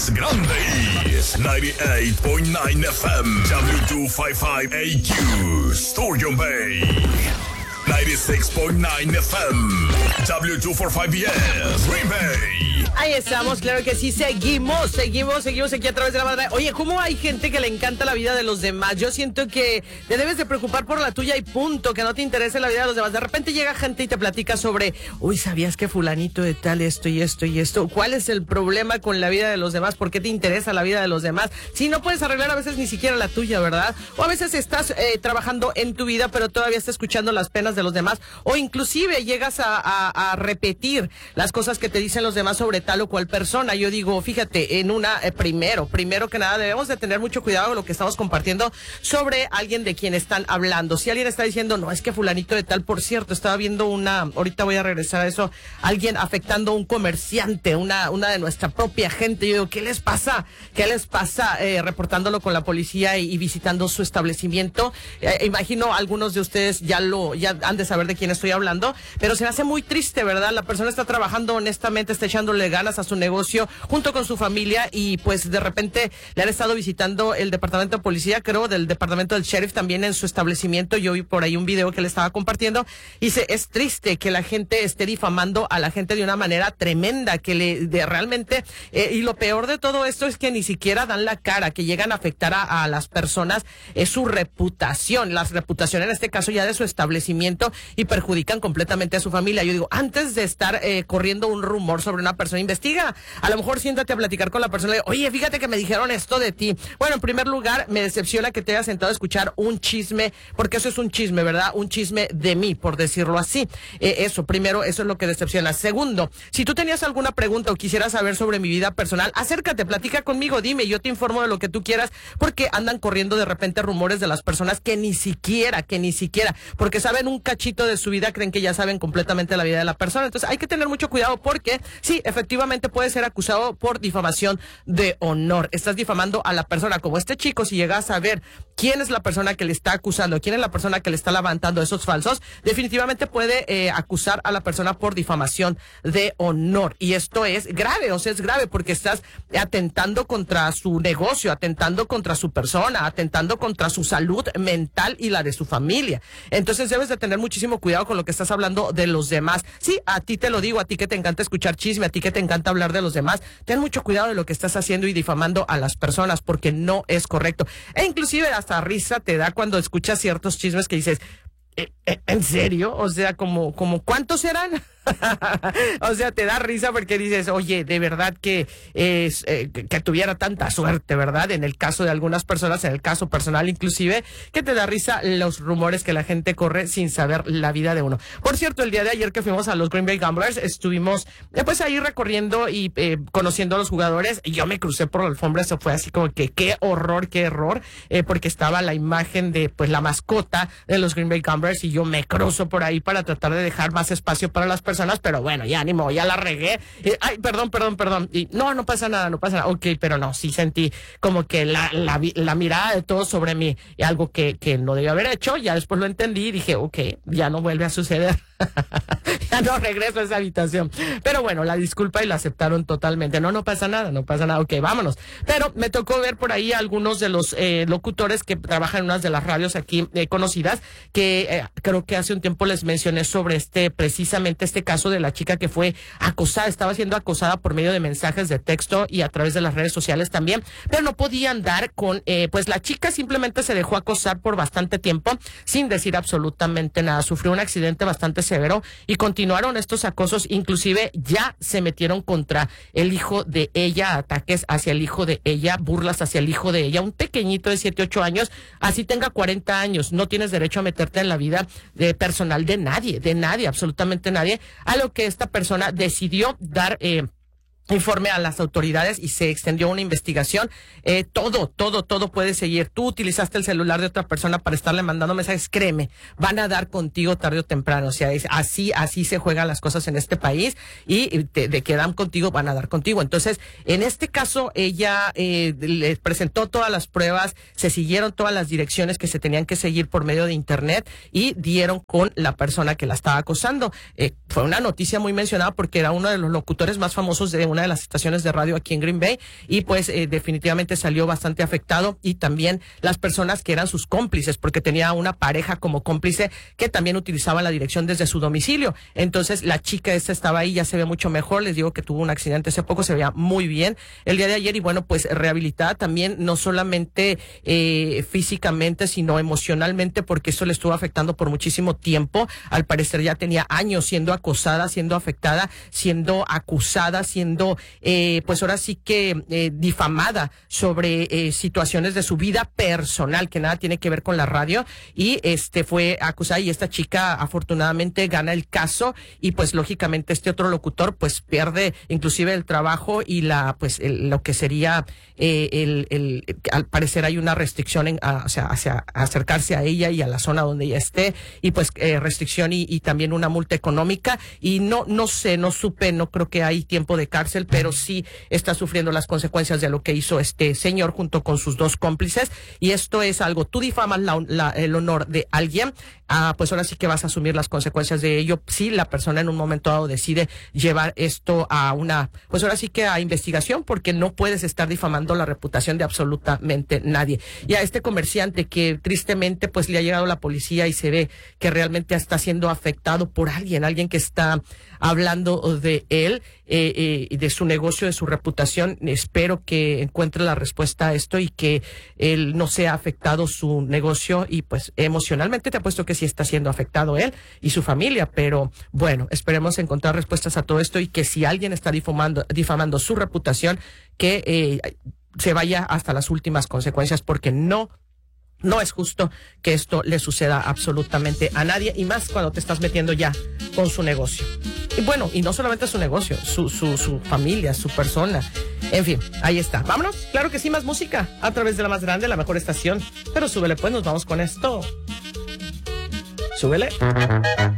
más grande is 98.9 FM W255AQ Sturgeon Bay. 96.9 FM W245BS Green Bay. Ahí estamos, claro que sí, seguimos aquí a través de la madre. Oye, ¿cómo hay gente que le encanta la vida de los demás? Yo siento que te debes de preocupar por la tuya y punto, que no te interese la vida de los demás. De repente llega gente y te platica sobre, uy, ¿sabías que fulanito de tal esto y esto y esto? ¿Cuál es el problema con la vida de los demás? ¿Por qué te interesa la vida de los demás? Si no puedes arreglar a veces ni siquiera la tuya, ¿verdad? O a veces estás trabajando en tu vida, pero todavía estás escuchando las penas de los demás, o inclusive llegas a repetir las cosas que te dicen los demás sobre tal o cual persona. Yo digo, fíjate, primero que nada debemos de tener mucho cuidado con lo que estamos compartiendo sobre alguien de quien están hablando. Si alguien está diciendo, no, es que fulanito de tal, por cierto, estaba viendo ahorita voy a regresar a eso, alguien afectando a un comerciante, una de nuestra propia gente. Yo digo, ¿qué les pasa? Reportándolo con la policía y visitando su establecimiento. Imagino algunos de ustedes ya han de saber de quién estoy hablando, pero se me hace muy triste, ¿verdad? La persona está trabajando honestamente, está echándole ganas a su negocio junto con su familia y pues de repente le han estado visitando el departamento de policía, creo, del departamento del sheriff también en su establecimiento. Yo vi por ahí un video que le estaba compartiendo y es triste que la gente esté difamando a la gente de una manera tremenda, realmente, y lo peor de todo esto es que ni siquiera dan la cara, que llegan a afectar a las personas, es su reputación, la reputación en este caso ya de su establecimiento, y perjudican completamente a su familia. Yo digo, antes de estar corriendo un rumor sobre una persona, investiga. A lo mejor siéntate a platicar con la persona y oye, fíjate que me dijeron esto de ti. Bueno, en primer lugar, me decepciona que te hayas sentado a escuchar un chisme, porque eso es un chisme, ¿verdad? Un chisme de mí, por decirlo así. Primero, eso es lo que decepciona. Segundo, si tú tenías alguna pregunta o quisieras saber sobre mi vida personal, acércate, platica conmigo, dime, yo te informo de lo que tú quieras, porque andan corriendo de repente rumores de las personas que ni siquiera, porque saben un cachito de su vida, creen que ya saben completamente la vida de la persona. Entonces hay que tener mucho cuidado porque sí, efectivamente puede ser acusado por difamación de honor. Estás difamando a la persona, como este chico. Si llegas a ver quién es la persona que le está acusando, quién es la persona que le está levantando esos falsos, definitivamente puede acusar a la persona por difamación de honor. Y esto es grave, es grave porque estás atentando contra su negocio, atentando contra su persona, atentando contra su salud mental y la de su familia. Entonces debes de tener muchísimo cuidado con lo que estás hablando de los demás. Sí, a ti te lo digo, a ti que te encanta escuchar chisme, a ti que te encanta hablar de los demás, ten mucho cuidado de lo que estás haciendo y difamando a las personas, porque no es correcto. E inclusive hasta risa te da cuando escuchas ciertos chismes que dices, ¿en serio? O sea, como ¿cuántos serán? O sea, te da risa porque dices, oye, de verdad que tuviera tanta suerte, ¿verdad? En el caso de algunas personas, en el caso personal inclusive, que te da risa los rumores que la gente corre sin saber la vida de uno. Por cierto, el día de ayer que fuimos a los Green Bay Gamblers, estuvimos pues ahí recorriendo y conociendo a los jugadores, y yo me crucé por la alfombra. Eso fue así como que qué error, porque estaba la imagen de pues la mascota de los Green Bay Gamblers, y yo me cruzo por ahí para tratar de dejar más espacio para las personas, pero bueno, ya ánimo, ya la regué. Ay, perdón. Y no pasa nada. Ok, pero no, sí sentí como que la mirada de todos sobre mí, y algo que no debía haber hecho. Ya después lo entendí y dije, ok, ya no vuelve a suceder. Ya no regreso a esa habitación. Pero bueno, la disculpa y la aceptaron totalmente. No pasa nada. Ok, vámonos. Pero me tocó ver por ahí algunos de los locutores que trabajan en unas de las radios aquí conocidas, que creo que hace un tiempo les mencioné sobre precisamente este caso de la chica que fue acosada, estaba siendo acosada por medio de mensajes de texto y a través de las redes sociales también, pero no podían dar con, pues la chica simplemente se dejó acosar por bastante tiempo sin decir absolutamente nada. Sufrió un accidente bastante severo y continuaron estos acosos, inclusive ya se metieron contra el hijo de ella, ataques hacia el hijo de ella, burlas hacia el hijo de ella, un pequeñito de 7, 8 años, así tenga 40 años, no tienes derecho a meterte en la vida personal de nadie, absolutamente nadie, a lo que esta persona decidió dar informe a las autoridades y se extendió una investigación. Todo puede seguir. Tú utilizaste el celular de otra persona para estarle mandando mensajes, créeme, van a dar contigo tarde o temprano. O sea, así se juegan las cosas en este país, y de que dan contigo, van a dar contigo. Entonces, en este caso, ella le presentó todas las pruebas, se siguieron todas las direcciones que se tenían que seguir por medio de internet, y dieron con la persona que la estaba acosando. Fue una noticia muy mencionada porque era uno de los locutores más famosos de una de las estaciones de radio aquí en Green Bay y pues definitivamente salió bastante afectado, y también las personas que eran sus cómplices, porque tenía una pareja como cómplice que también utilizaba la dirección desde su domicilio. Entonces la chica esta estaba ahí, ya se ve mucho mejor, les digo que tuvo un accidente hace poco, se veía muy bien el día de ayer, y bueno, pues rehabilitada también, no solamente físicamente, sino emocionalmente, porque eso le estuvo afectando por muchísimo tiempo. Al parecer ya tenía años siendo acosada, siendo afectada, siendo acusada, siendo pues ahora sí que difamada sobre situaciones de su vida personal que nada tiene que ver con la radio, y fue acusada, y esta chica afortunadamente gana el caso, y pues lógicamente este otro locutor pues pierde inclusive el trabajo y lo que sería al parecer hay una restricción hacia acercarse a ella y a la zona donde ella esté, y pues restricción y también una multa económica, y no supe, no creo que hay tiempo de cárcel, pero sí está sufriendo las consecuencias de lo que hizo este señor junto con sus dos cómplices. Y esto es algo, tú difamas el honor de alguien, pues ahora sí que vas a asumir las consecuencias de ello si la persona en un momento dado decide llevar esto a pues ahora sí que a investigación, porque no puedes estar difamando la reputación de absolutamente nadie. Y a este comerciante que tristemente pues le ha llegado la policía y se ve que realmente está siendo afectado por alguien que está hablando de él, de su negocio, de su reputación. Espero que encuentre la respuesta a esto y que él no sea afectado su negocio, y pues emocionalmente te apuesto que sí está siendo afectado él y su familia, pero bueno, esperemos encontrar respuestas a todo esto, y que si alguien está difamando su reputación, que se vaya hasta las últimas consecuencias, porque no es justo que esto le suceda absolutamente a nadie, y más cuando te estás metiendo ya con su negocio. Y bueno, y no solamente su negocio, su familia, su persona. En fin, ahí está. Vámonos, claro que sí, más música a través de la más grande, la mejor estación. Pero súbele pues, nos vamos con esto. Súbele.